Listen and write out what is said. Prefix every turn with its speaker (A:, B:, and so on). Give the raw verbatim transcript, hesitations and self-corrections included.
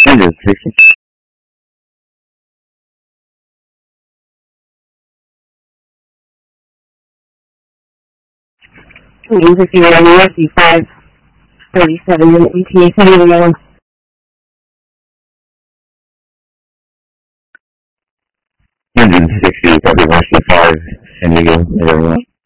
A: Engine sixty.
B: Engine fifty-one, U S D five thirty-seven, and E T A seventy-one.
A: Engine sixty, W one C five, San Diego, everyone.